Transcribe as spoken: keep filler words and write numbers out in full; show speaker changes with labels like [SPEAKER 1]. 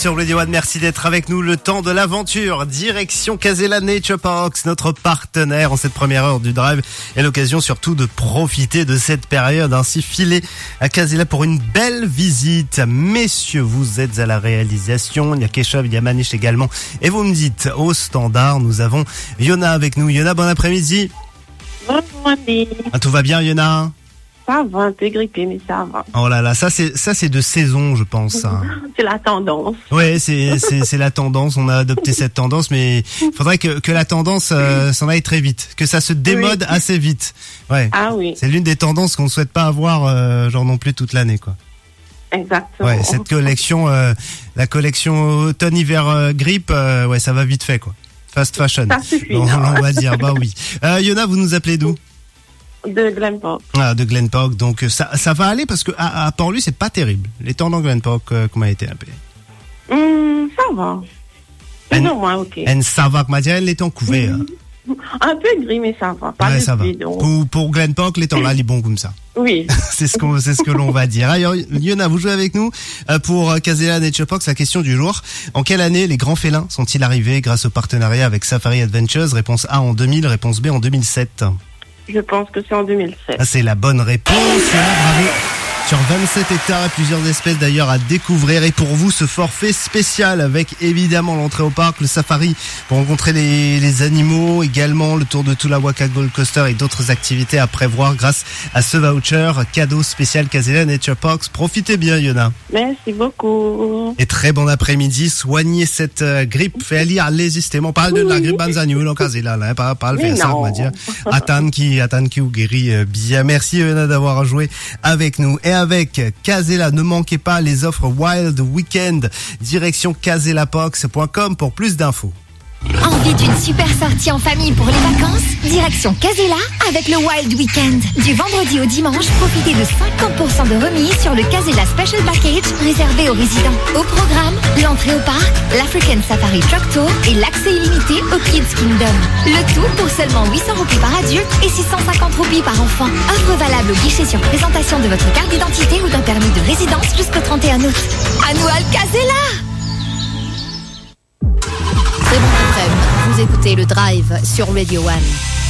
[SPEAKER 1] sur Radio One. Merci d'être avec nous. Le temps de l'aventure. Direction Casella Nature Parks, notre partenaire en cette première heure du drive. Et l'occasion surtout de profiter de cette période. Ainsi filé à Casella pour une belle visite. Messieurs, vous êtes à la réalisation. Il y a Keshav, il y a Manish également. Et vous me dites, au standard, nous avons Yona avec nous. Yona, bon après-midi.
[SPEAKER 2] Bonjour, Andy.
[SPEAKER 1] Ah, tout va bien, Yona?
[SPEAKER 2] Ça va, un peu grippé, mais ça va.
[SPEAKER 1] Oh là là, ça c'est ça c'est de saison, je pense. Hein.
[SPEAKER 2] C'est la tendance.
[SPEAKER 1] Ouais, c'est c'est c'est la tendance. On a adopté cette tendance, mais il faudrait que que la tendance euh, s'en aille très vite, que ça se démode oui. assez vite. Ouais.
[SPEAKER 2] Ah oui.
[SPEAKER 1] C'est l'une des tendances qu'on ne souhaite pas avoir, euh, genre non plus toute l'année, quoi.
[SPEAKER 2] Exactement.
[SPEAKER 1] Ouais, cette collection, euh, la collection automne-hiver euh, grippe, euh, ouais, ça va vite fait, quoi. Fast fashion.
[SPEAKER 2] Ça suffit.
[SPEAKER 1] On, on va dire, bah oui. Euh, Yona, vous nous appelez d'où?
[SPEAKER 2] De Glen Park.
[SPEAKER 1] Ah, de Glen Park. Donc ça, ça va aller parce que à, à Port-Louis, c'est pas terrible. Les temps dans Glen Park, euh, comment a été un peu?
[SPEAKER 2] Hum, ça va. C'est normal, ok.
[SPEAKER 1] Et ça va, comment dire, les temps couverts.
[SPEAKER 2] Mmh. Un peu gris, mais ça va. Pas
[SPEAKER 1] ouais,
[SPEAKER 2] de
[SPEAKER 1] ça
[SPEAKER 2] pluie,
[SPEAKER 1] va.
[SPEAKER 2] donc.
[SPEAKER 1] Pour, pour Glen Park, les temps là, les bons comme ça.
[SPEAKER 2] Oui.
[SPEAKER 1] c'est ce qu'on, c'est ce que l'on va dire. Alors, Yona, vous jouez avec nous pour Casella Nature Parks. La question du jour. En quelle année les grands félins sont-ils arrivés grâce au partenariat avec Safari Adventures? Réponse A en deux mille, réponse B en deux mille sept.
[SPEAKER 2] Je pense que c'est en deux mille sept.
[SPEAKER 1] Ah, c'est la bonne réponse. Bravo. Sur vingt-sept hectares et plusieurs espèces d'ailleurs à découvrir. Et pour vous, ce forfait spécial avec évidemment l'entrée au parc, le safari pour rencontrer les, les animaux, également le tour de Tulawaka Gold Coaster et d'autres activités à prévoir grâce à ce voucher cadeau spécial Casella Nature Parks. Profitez bien, Yona.
[SPEAKER 2] Merci beaucoup.
[SPEAKER 1] Et très bon après-midi. Soignez cette euh, grippe. Fait lire résistement. Parle de la grippe banzaniou, là, Casella, là, pas, pas le faire ça, on va dire. Attends qui, attends qui ou guérit euh, bien. Merci, Yona, d'avoir joué avec nous. Et avec Casella, ne manquez pas les offres Wild Weekend. Direction casella parks point com pour plus d'infos.
[SPEAKER 3] Envie d'une super sortie en famille pour les vacances? Direction Casella avec le Wild Weekend. Du vendredi au dimanche, profitez de cinquante pour cent de remise sur le Casella Special Package réservé aux résidents. Au programme, l'entrée au parc, l'African Safari Truck Tour et l'accès illimité au Kids Kingdom. Le tout pour seulement huit cents roupies par adulte et six cent cinquante roupies par enfant. Offre valable au guichet sur présentation de votre carte d'identité ou d'un permis de résidence jusqu'au trente et un août. Annual Casella!
[SPEAKER 4] Très bon après-midi, vous écoutez le Drive sur Radio One.